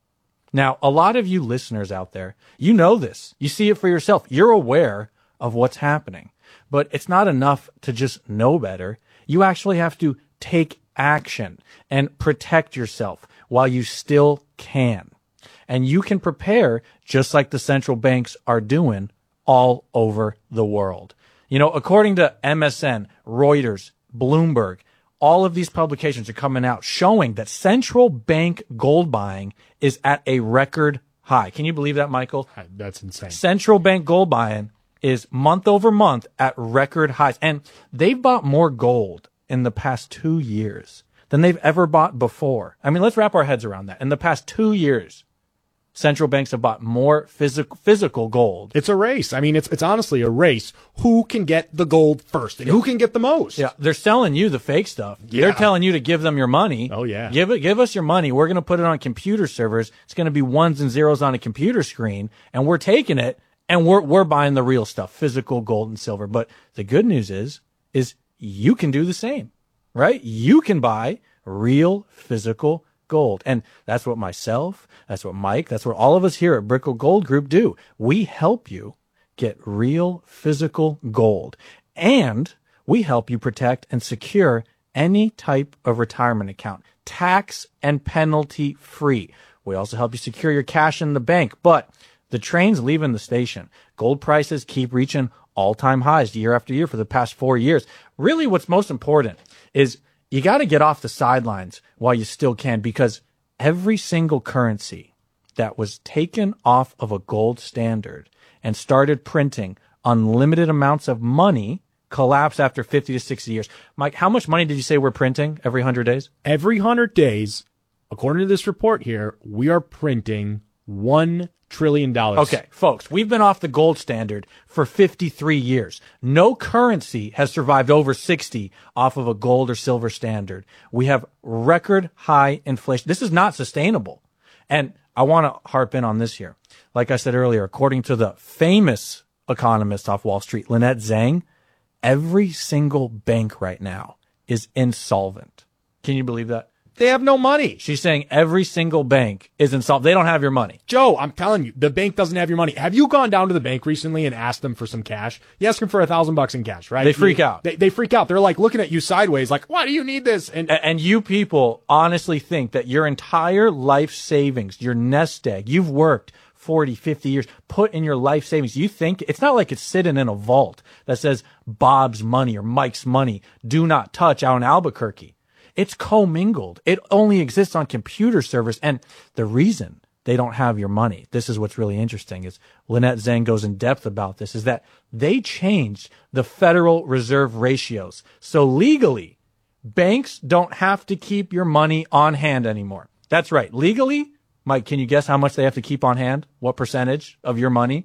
Now, a lot of you listeners out there, you know this. You see it for yourself. You're aware of what's happening. But it's not enough to just know better. You actually have to take action and protect yourself while you still can. And you can prepare just like the central banks are doing all over the world. You know, according to M S N, Reuters, Bloomberg, all of these publications are coming out showing that central bank gold buying is at a record high. Can you believe that, Michael? That's insane. Central bank gold buying is month over month at record highs. And they've bought more gold in the past two years than they've ever bought before. I mean, let's wrap our heads around that. In the past two years, central banks have bought more physical physical gold. It's a race. I mean, it's it's honestly a race. Who can get the gold first and yeah. who can get the most? Yeah, they're selling you the fake stuff. Yeah. They're telling you to give them your money. Oh, yeah. Give it, give us your money. We're going to put it on computer servers. It's going to be ones and zeros on a computer screen, and we're taking it, and we're we're buying the real stuff, physical gold and silver. But the good news is, is you can do the same, right? You can buy real physical gold. And that's what myself, that's what Mike, that's what all of us here at Brickell Gold Group do. We help you get real physical gold. And we help you protect and secure any type of retirement account, tax and penalty free. We also help you secure your cash in the bank. But the train's leaving the station. Gold prices keep reaching all-time highs year after year for the past four years. Really, what's most important is you got to get off the sidelines while you still can, because every single currency that was taken off of a gold standard and started printing unlimited amounts of money collapsed after fifty to sixty years. Mike, how much money did you say we're printing every one hundred days? Every one hundred days, according to this report here, we are printing one trillion dollars. Okay, folks, we've been off the gold standard for fifty-three years. No currency has survived over sixty off of a gold or silver standard. We have record high inflation. This is not sustainable. And I want to harp in on this here. Like I said earlier, according to the famous economist off Wall Street, Lynette Zhang, every single bank right now is insolvent. Can you believe that? They have no money. She's saying every single bank is insolvent. They don't have your money. Joe, I'm telling you, the bank doesn't have your money. Have you gone down to the bank recently and asked them for some cash? You ask them for a thousand bucks in cash, right? They freak you, out. They, they freak out. They're like looking at you sideways like, why do you need this? And, and you people honestly think that your entire life savings, your nest egg, you've worked forty, fifty years, put in your life savings. You think it's not like it's sitting in a vault that says Bob's money or Mike's money, do not touch out in Albuquerque. It's commingled. It only exists on computer servers. And the reason they don't have your money, this is what's really interesting, is Lynette Zhang goes in depth about this, is that they changed the Federal Reserve ratios. So legally, banks don't have to keep your money on hand anymore. That's right. Legally, Mike, can you guess how much they have to keep on hand? What percentage of your money?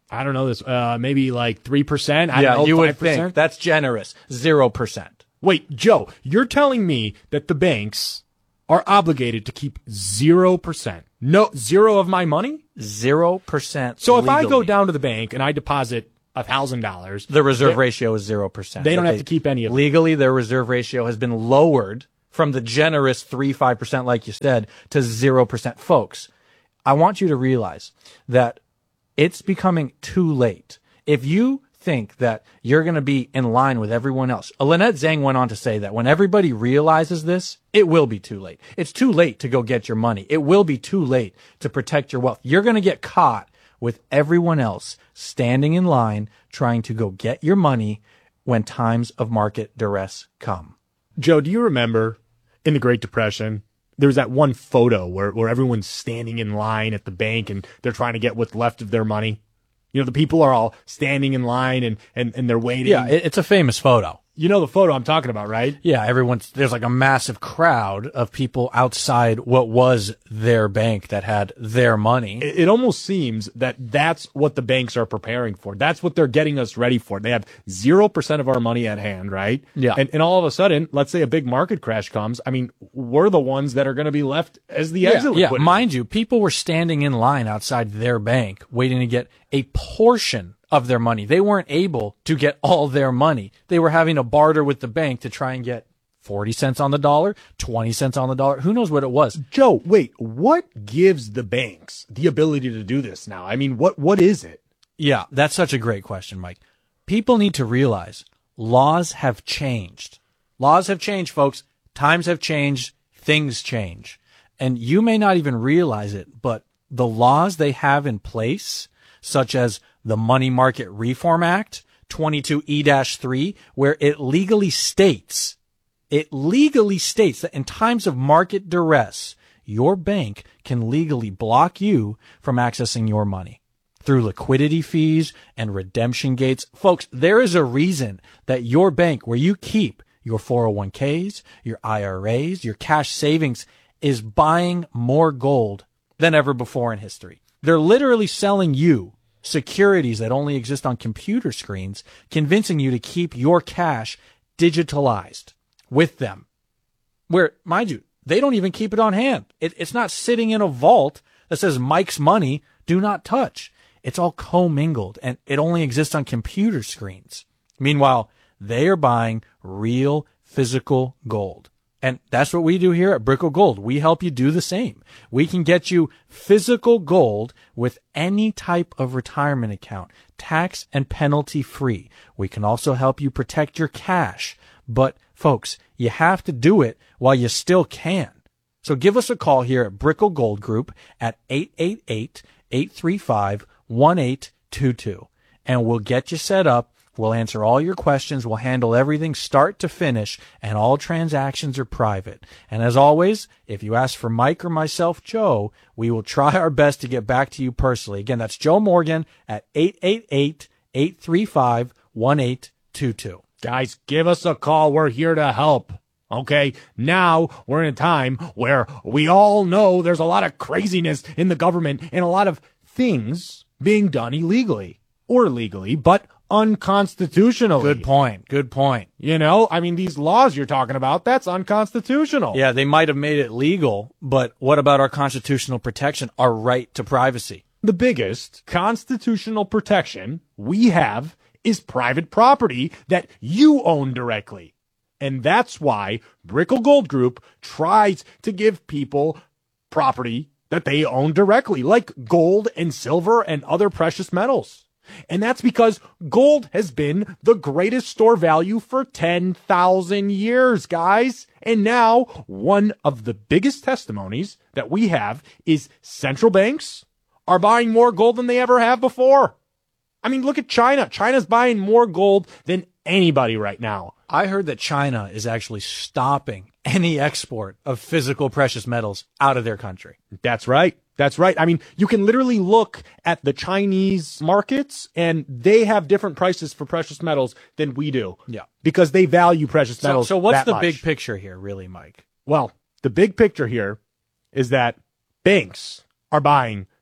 I don't know this, uh, maybe like three percent. I yeah, don't know, you would five percent. think that's generous. Zero percent. Wait, Joe, you're telling me that the banks are obligated to keep zero percent? No, zero of my money? Zero percent. So if legally. I go down to the bank and I deposit a thousand dollars, the reserve ratio is zero percent. They don't have they, to keep any of it. Legally, their reserve ratio has been lowered from the generous three, five percent, like you said, to zero percent. Folks, I want you to realize that it's becoming too late. If you think that you're going to be in line with everyone else, Lynette Zhang went on to say that when everybody realizes this, it will be too late. It's too late to go get your money. It will be too late to protect your wealth. You're going to get caught with everyone else standing in line trying to go get your money when times of market duress come. Joe, do you remember in the Great Depression, there was that one photo where, where everyone's standing in line at the bank and they're trying to get what's left of their money? You know, the people are all standing in line and, and, and they're waiting. Yeah, it's a famous photo. You know the photo I'm talking about, right? Yeah, everyone's, there's like a massive crowd of people outside what was their bank that had their money. It, it almost seems that that's what the banks are preparing for. That's what they're getting us ready for. They have zero percent of our money at hand, right? Yeah. And, and all of a sudden, let's say a big market crash comes. I mean, we're the ones that are going to be left as the yeah, exit Yeah, liquidity. Mind you, people were standing in line outside their bank waiting to get a portion of their money. They weren't able to get all their money. They were having to barter with the bank to try and get forty cents on the dollar, twenty cents on the dollar. Who knows what it was? Joe, wait, what gives the banks the ability to do this now? I mean, what what is it? Yeah, that's such a great question, Mike. People need to realize laws have changed. Laws have changed, folks. Times have changed. Things change. And you may not even realize it, but the laws they have in place, such as the Money Market Reform Act, twenty-two E three, where it legally states, it legally states that in times of market duress, your bank can legally block you from accessing your money through liquidity fees and redemption gates. Folks, there is a reason that your bank, where you keep your four oh one k's, your I R A's, your cash savings, is buying more gold than ever before in history. They're literally selling you securities that only exist on computer screens, convincing you to keep your cash digitalized with them. Where, mind you, they don't even keep it on hand. It, it's not sitting in a vault that says Mike's money, do not touch. It's all commingled, and it only exists on computer screens. Meanwhile, they are buying real physical gold. And that's what we do here at Brickell Gold. We help you do the same. We can get you physical gold with any type of retirement account, tax and penalty free. We can also help you protect your cash. But folks, you have to do it while you still can. So give us a call here at Brickell Gold Group at eight eight eight, eight three five, one eight two two. And we'll get you set up. We'll answer all your questions. We'll handle everything start to finish, and all transactions are private. And as always, if you ask for Mike or myself, Joe, we will try our best to get back to you personally. Again, that's Joe Morgan at eight eight eight, eight three five, one eight two two. Guys, give us a call. We're here to help. Okay, now we're in a time where we all know there's a lot of craziness in the government and a lot of things being done illegally or legally, but unconstitutionally. Good point. Good point. You know, I mean, these laws you're talking about, that's unconstitutional. Yeah, they might have made it legal, but what about our constitutional protection, our right to privacy? The biggest constitutional protection we have is private property that you own directly. And that's why Brickell Gold Group tries to give people property that they own directly, like gold and silver and other precious metals. And that's because gold has been the greatest store value for ten thousand years, guys. And now one of the biggest testimonies that we have is central banks are buying more gold than they ever have before. I mean, look at China. China's buying more gold than anybody right now. I heard that China is actually stopping any export of physical precious metals out of their country. That's right. That's right. I mean, you can literally look at the Chinese markets and they have different prices for precious metals than we do. Yeah. Because they value precious metals. So, so what's that the much. big picture here, really, Mike? Well, the big picture here is that banks are buying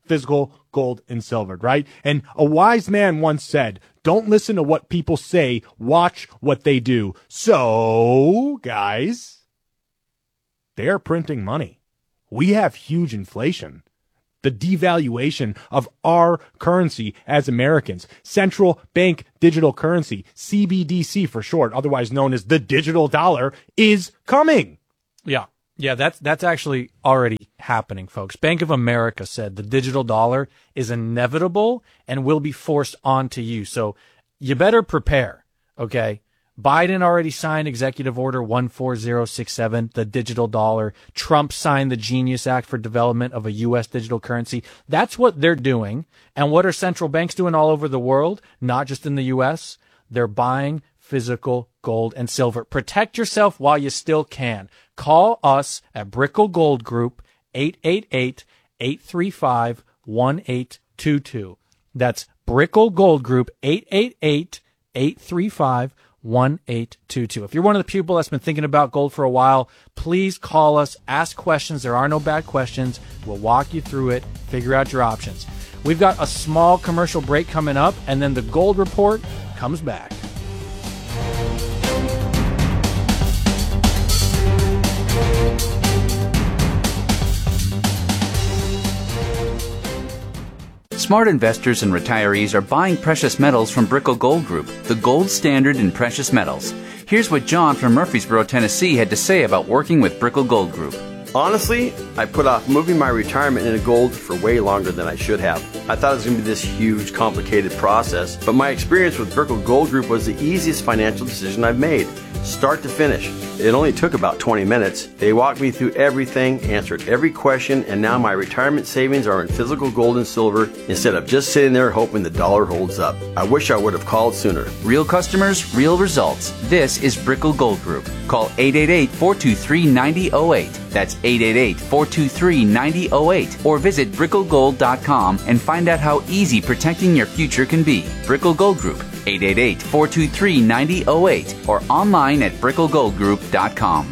physical gold and silver, right? And a wise man once said, don't listen to what people say, watch what they do. So, guys, they're printing money. We have huge inflation. The devaluation of our currency as Americans, central bank digital currency, C B D C for short, otherwise known as the digital dollar, is coming. Yeah. Yeah, that's that's actually already happening, folks. Bank of America said the digital dollar is inevitable and will be forced onto you. So you better prepare, okay? Biden already signed Executive Order one four zero six seven, the digital dollar. Trump signed the Genius Act for development of a U S digital currency. That's what they're doing. And what are central banks doing all over the world, not just in the U S? They're buying physical gold and silver. Protect yourself while you still can. Call us at Brickell Gold Group, eight eight eight, eight three five, one eight two two. That's Brickell Gold Group, eight eight eight, eight three five, one eight two two. If you're one of the people that's been thinking about gold for a while, please call us, ask questions. There are no bad questions. We'll walk you through it, figure out your options. We've got a small commercial break coming up, and then the Gold Report comes back. Smart investors and retirees are buying precious metals from Brickell Gold Group, the gold standard in precious metals. Here's what John from Murfreesboro, Tennessee had to say about working with Brickell Gold Group. Honestly, I put off moving my retirement into gold for way longer than I should have. I thought it was going to be this huge, complicated process, but my experience with Brickell Gold Group was the easiest financial decision I've made, start to finish. It only took about twenty minutes. They walked me through everything, answered every question, and now my retirement savings are in physical gold and silver instead of just sitting there hoping the dollar holds up. I wish I would have called sooner. Real customers, real results. This is Brickell Gold Group. Call eight eight eight, four two three, nine zero zero eight. That's eight eight eight, four two three, nine zero zero eight. Or visit brickell gold dot com and find out how easy protecting your future can be. Brickell Gold Group, eight eight eight, four two three, nine zero zero eight. Or online at brickell gold group dot com.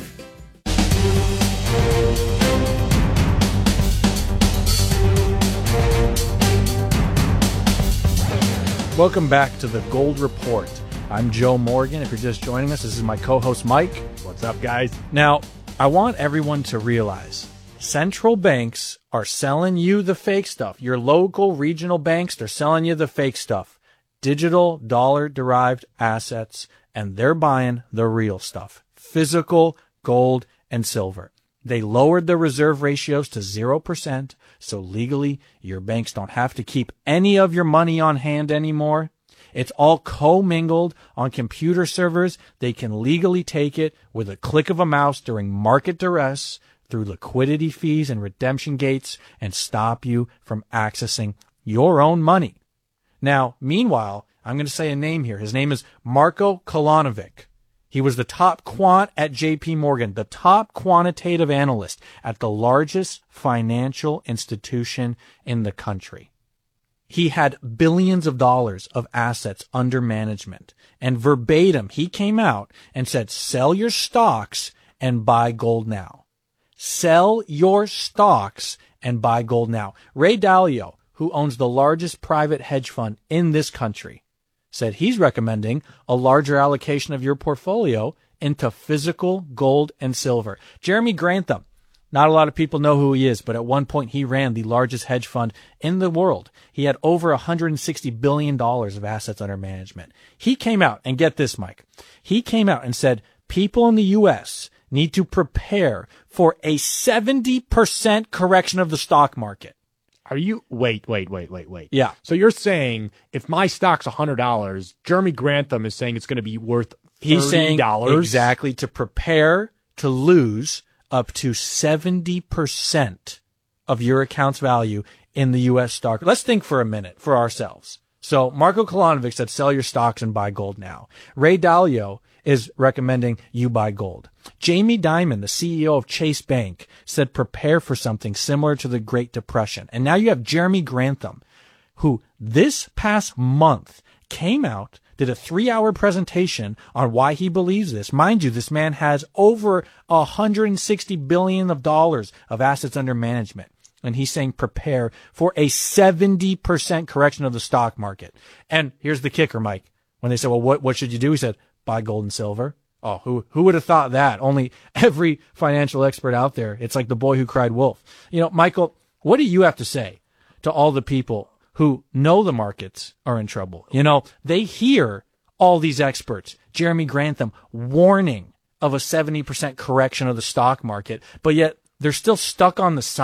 Welcome back to the Gold Report. I'm Joe Morgan. If you're just joining us, this is my co-host Mike. What's up, guys? Now, I want everyone to realize central banks are selling you the fake stuff. Your local regional banks, they're selling you the fake stuff. Digital dollar-derived assets, and they're buying the real stuff. Physical gold and silver. They lowered the reserve ratios to zero percent, so legally your banks don't have to keep any of your money on hand anymore. It's all commingled on computer servers. They can legally take it with a click of a mouse during market duress through liquidity fees and redemption gates and stop you from accessing your own money. Now, meanwhile, I'm going to say a name here. His name is Marko Kolanovic. He was the top quant at J P Morgan, the top quantitative analyst at the largest financial institution in the country. He had billions of dollars of assets under management. And verbatim, he came out and said, sell your stocks and buy gold now. Sell your stocks and buy gold now. Ray Dalio, who owns the largest private hedge fund in this country, said he's recommending a larger allocation of your portfolio into physical gold and silver. Jeremy Grantham, not a lot of people know who he is, but at one point he ran the largest hedge fund in the world. He had over one hundred sixty billion dollars of assets under management. He came out, and get this, Mike, he came out and said people in the U S need to prepare for a seventy percent correction of the stock market. Are you, wait, wait, wait, wait, wait. Yeah. So you're saying if my stock's one hundred dollars, Jeremy Grantham is saying it's going to be worth thirty dollars? He's saying exactly to prepare to lose up to seventy percent of your account's value in the U S stock. Let's think for a minute for ourselves. So Marko Kolanovic said, sell your stocks and buy gold now. Ray Dalio is recommending you buy gold. Jamie Dimon, the C E O of Chase Bank, said prepare for something similar to the Great Depression. And now you have Jeremy Grantham, who this past month came out, did a three-hour presentation on why he believes this. Mind you, this man has over one hundred sixty billion dollars of assets under management. And he's saying prepare for a seventy percent correction of the stock market. And here's the kicker, Mike. When they said, well, what, what should you do? He said, buy gold and silver. Oh, who, who would have thought that? Only every financial expert out there. It's like the boy who cried wolf. You know, Michael, what do you have to say to all the people who know the markets are in trouble? You know, they hear all these experts, Jeremy Grantham, warning of a seventy percent correction of the stock market, but yet they're still stuck on the side.